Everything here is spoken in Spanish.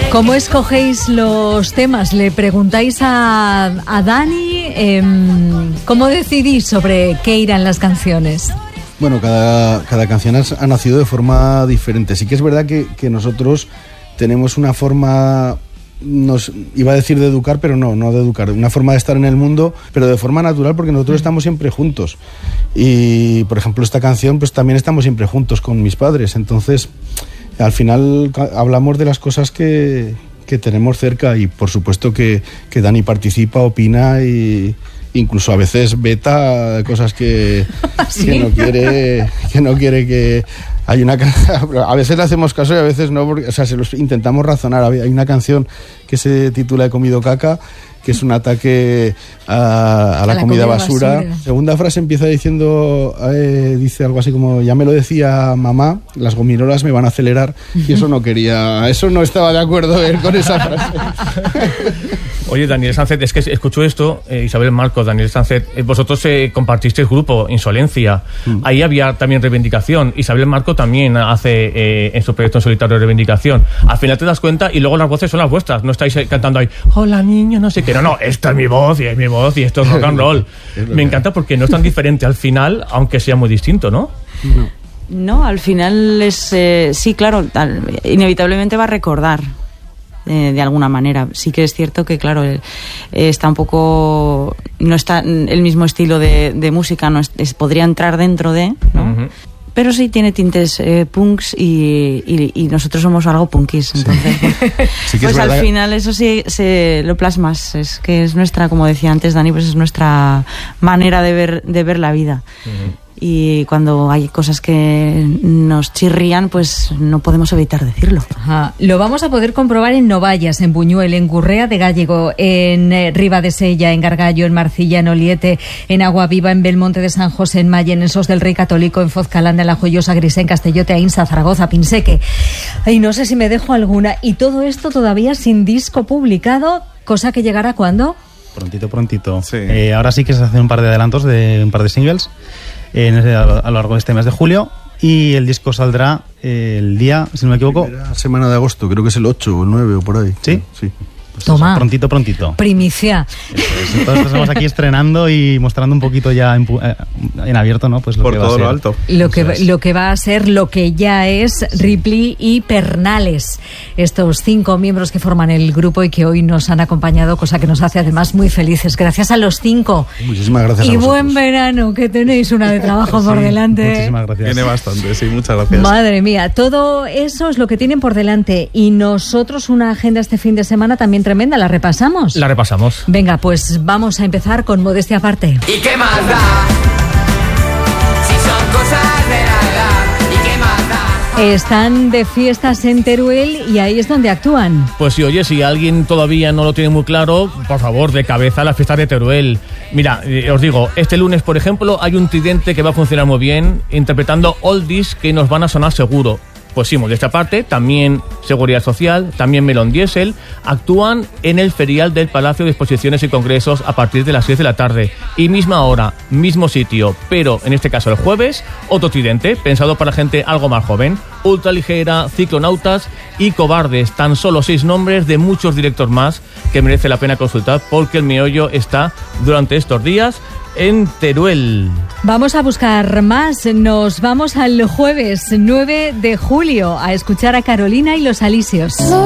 ¿Cómo escogéis los temas? ¿Le preguntáis a Dani? ¿Cómo decidís sobre qué irán las canciones? Bueno, cada canción ha nacido de forma diferente. Sí que es verdad que nosotros tenemos una forma, iba a decir de educar, pero no de educar, una forma de estar en el mundo, pero de forma natural, porque nosotros estamos siempre juntos. Y, por ejemplo, esta canción, pues también estamos siempre juntos con mis padres. Entonces, al final hablamos de las cosas que tenemos cerca, y por supuesto que Dani participa, opina y incluso a veces veta cosas que no quiere que hay una a veces le hacemos caso y a veces no, porque, o sea, se los intentamos razonar. Hay una canción que se titula He comido caca, que es un ataque a la comida basura. Segunda frase empieza diciendo, dice algo así como: ya me lo decía mamá, las gominolas me van a acelerar. Y eso no estaba de acuerdo él con esa frase. Oye, Daniel Sánchez, es que escucho esto, Isabel Marcos, Daniel Sánchez, vosotros compartisteis grupo, Insolencia, ahí había también reivindicación, Isabel Marcos también hace en su proyecto en solitario reivindicación. Al final te das cuenta y luego las voces son las vuestras, no estáis cantando ahí, hola niño, no sé qué, no, esta es mi voz y esto es rock and roll. Me encanta porque no es tan diferente al final, aunque sea muy distinto, ¿no? No, al final es, sí, claro, inevitablemente va a recordar. De alguna manera. Sí que es cierto que, claro, está un poco... No está el mismo estilo de música, podría entrar dentro de... ¿no? Uh-huh. Pero sí tiene tintes punks y nosotros somos algo punkis. Entonces, sí pues al final eso sí se lo plasmas. Es que es nuestra, como decía antes Dani, pues es nuestra manera de ver la vida. Uh-huh. Y cuando hay cosas que nos chirrían, pues no podemos evitar decirlo. Ajá. Lo vamos a poder comprobar en Novallas, en Buñuel, en Gurrea de Gállego, en Ribadesella, en Gargallo, en Marcilla, en Oliete, en Aguaviva, en Belmonte de San José, en Mayen, en Sos del Rey Católico, en Fozcalanda, en La Joyosa, Grisén, Castellote, Ainsa, Zaragoza, Pinseque. Ay, no sé si me dejo alguna. Y todo esto todavía sin disco publicado, cosa que llegará ¿cuándo? Prontito. Sí. Ahora sí que se hacen un par de adelantos de un par de singles a lo largo de este mes de julio, y el disco saldrá el día, si no me equivoco, primera semana de agosto, creo que es el 8 o el 9 o por ahí. ¿Sí? Sí. Pues toma. Eso, prontito. Primicia. Entonces estamos aquí estrenando y mostrando un poquito ya en abierto, ¿no? Pues lo por que todo va a ser, lo alto. Lo que va a ser, lo que ya es Ripley y Pernales, estos 5 miembros que forman el grupo y que hoy nos han acompañado, cosa que nos hace además muy felices. Gracias a los 5. Muchísimas gracias. Y a vosotros. Buen verano, que tenéis una de trabajo por delante. Muchísimas gracias. Tiene bastante, sí, muchas gracias. Madre mía, todo eso es lo que tienen por delante, y nosotros una agenda este fin de semana también tremenda. ¿La repasamos? La repasamos. Venga, pues vamos a empezar con modestia aparte. ¿Y qué más da? Si son cosas de la edad. ¿Y qué más da? Están de fiestas en Teruel y ahí es donde actúan. Pues sí, oye, si alguien todavía no lo tiene muy claro, por favor, de cabeza a las fiestas de Teruel. Mira, os digo, este lunes, por ejemplo, hay un tridente que va a funcionar muy bien, interpretando oldies que nos van a sonar seguro. Pues sí, de esta parte, también Seguridad Social, también Melón Diesel, actúan en el ferial del Palacio de Exposiciones y Congresos a partir de las 6 de la tarde. Y misma hora, mismo sitio, pero en este caso el jueves, otro tridente, pensado para gente algo más joven, Ultraligera, Ciclonautas y Cobardes. Tan solo 6 nombres de muchos directos más que merece la pena consultar, porque el meollo está durante estos días en Teruel. Vamos a buscar más. Nos vamos al jueves 9 de julio a escuchar a Carolina y los Alisios.